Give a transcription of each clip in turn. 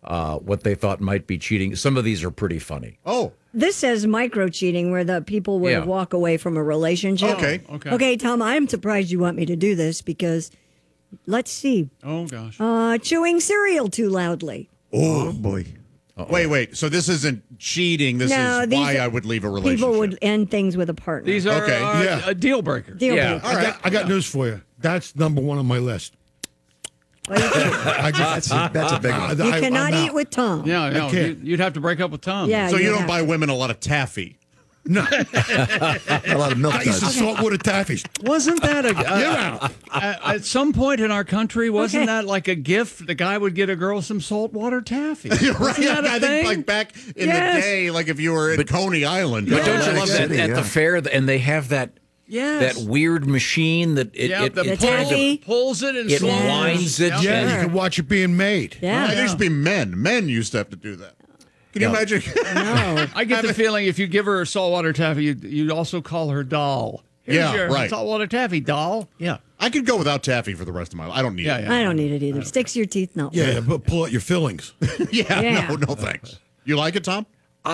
what they thought might be cheating. Some of these are pretty funny. Oh, This says micro cheating, where the people would Yeah. walk away from a relationship. Okay. Okay, Tom, I'm surprised you want me to do this because, let's see, Oh, gosh. chewing cereal too loudly. Oh, boy. wait. So this isn't cheating. This No, is these why are- I would leave a relationship. People would end things with a partner. These are Okay. Yeah. a deal breaker. Deal Yeah. breaker. All right. I got news for you. That's number one on my list. Well, you can- That's a big one. you cannot eat with Tom. Yeah, no, can't. you'd have to break up with Tom. Yeah. So you don't have- buy women a lot of taffy. No, A lot of milk I used to duds. saltwater taffies. Wasn't that You're out. at some point in our country? Wasn't Okay. that like a gift? The guy would get a girl some saltwater taffy. Right. Wasn't that a I thing? think like back in Yes. the day, like if you were in Coney Island. But don't you Atlantic love that City, at yeah. the fair, and they have that Yes. that weird machine that it, Yeah, it, the it, taffy. pulls it and it slows. winds it. Yep. Yeah, and- you can watch it being made. Yeah. There used to be men. Men used to have to do that. Can you imagine? No. I get the feeling if you give her a saltwater taffy, you'd also call her doll. Here's Yeah, your right. saltwater taffy, doll. Yeah. I could go without taffy for the rest of my life. I don't need Yeah, it. yeah. I don't need it either. Sticks to your teeth, no. Yeah, but pull out your fillings. Yeah, Yeah. no thanks. You like it, Tom?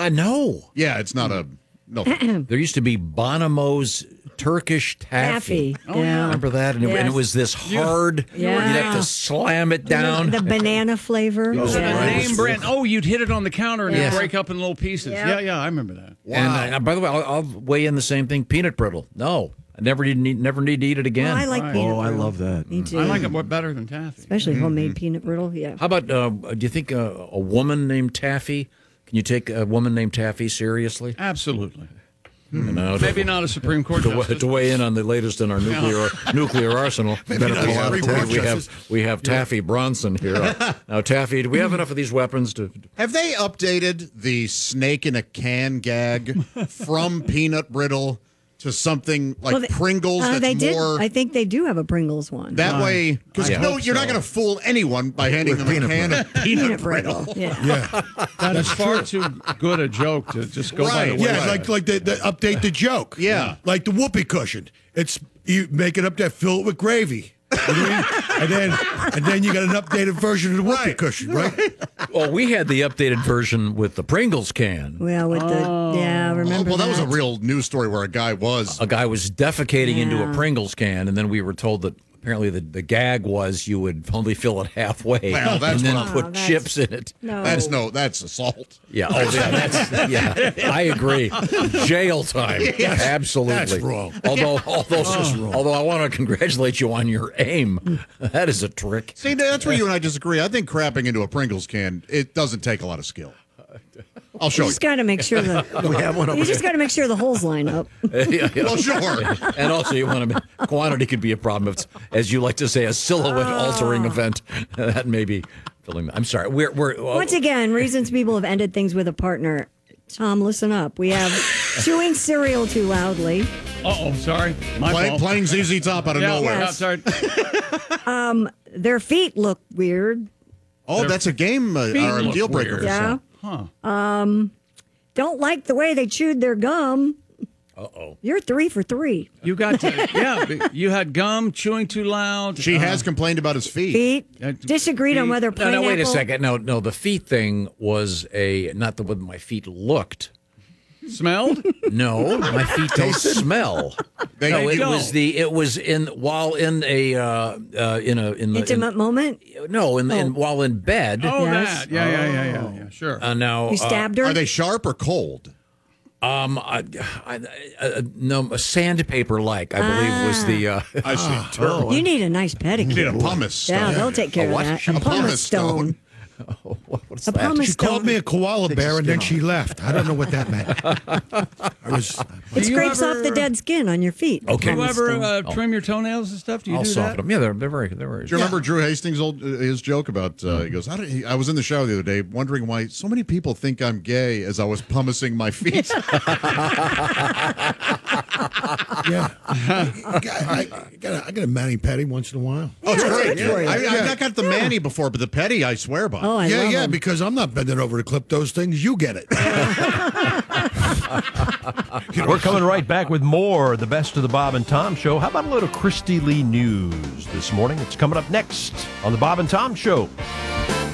No. Yeah, it's not a no. thanks. There used to be Bonomo's Turkish taffy. Taffy. Yeah. Remember that? And, and it was this hard, Yeah. you'd have to slam it down. The banana flavor. Was it a Yeah. name brand? Oh, you'd hit it on the counter and Yes. it'd break up in little pieces. Yeah. Yeah, I remember that. And by the way, I'll weigh in the same thing. Peanut brittle. No. I never need to eat it again. Well, I like peanut Oh, I brittle. love that. Me too. I like it better than taffy. Especially homemade peanut brittle. Yeah. How about, do you think a woman named Taffy, can you take a woman named Taffy seriously? Absolutely. You know, Maybe not a Supreme Court justice. to weigh in on the latest in our nuclear arsenal. Better not pull out Supreme a Court taffy. justice. We have Taffy Bronson here. Now, Taffy, do we have enough of these weapons to? Have they updated the snake in a can gag from peanut brittle to something like Well, Pringles? That's they did. more I think they do have a Pringles one. that way. Because I hope you're not going to fool anyone by handing them a peanut can of peanut brittle. Yeah. Yeah, That is far too good a joke to just go by the Right. way. yeah, it's like the update the joke. Yeah. like the whoopee cushion. It's you make it up there, fill it with gravy, and then you got an updated version of the whoopee cushion, right? Well, we had the updated version with the Pringles can. Well, with the remember. Well, that was a real news story where a guy was. A guy was defecating into a Yeah. Pringles can, and then we were told that apparently the gag was you would only fill it halfway Well, that's and then what I'm- put that's- chips in it. No. That's assault. Yeah. Oh, yeah. I agree. Jail time. Absolutely. That's wrong. Although I want to congratulate you on your aim. That is a trick. See, that's where you and I disagree. I think crapping into a Pringles can, it doesn't take a lot of skill. I'll show You you. just got to make sure We have one over you just got to make sure the holes line up. Yeah. Well, sure. And also, you want to quantity could be a problem. If it's, as you like to say, a silhouette altering event. That may be filling. I'm sorry. We're Once again, reasons people have ended things with a partner. Tom, listen up. We have chewing cereal too loudly. Uh-oh, sorry. My fault. Playing ZZ Top out of Yeah, nowhere. yeah, sorry. Their feet look weird. Oh, that's a game or a look deal breaker. weird. Yeah. Huh. Don't like the way they chewed their gum. Uh-oh. You're 3 for 3. You got to, yeah, you had gum, chewing too loud. She has complained about his feet. Feet. Disagreed on whether No, pineapple. wait a second. No, the feet thing was not the way my feet looked. Smelled? No, my feet don't smell. They No, it don't. was in the Intimate moment. while in bed. Oh, Yes. that. Yeah, sure. Now You stabbed her. Are they sharp or cold? no, sandpaper like I believe was the. I see. Terrible. You need a nice pedicure. You need a pumice stone. Yeah, they'll take care of what? that. A A pumice pumice stone. stone. What's A that? pumice She called stone. me a koala bear and then she left. I don't know what that meant. It you scrapes ever- off the dead skin on your feet. Okay. Do you Pumice ever stone. trim your toenails and stuff? Do you I'll do soften that? them. Yeah, they're very. Do you remember Drew Hastings' his joke about? He goes, I was in the shower the other day, wondering why so many people think I'm gay as I was pumicing my feet. Yeah, I got a mani pedi once in a while. Oh, it's great. good for you. I got the Manny before, but the petty I swear by. Oh, I love them. Because I'm not bending over to clip those things. You get it. We're coming right back with more the best of the Bob and Tom Show. How about a little Christy Lee news this morning? It's coming up next on the Bob and Tom Show.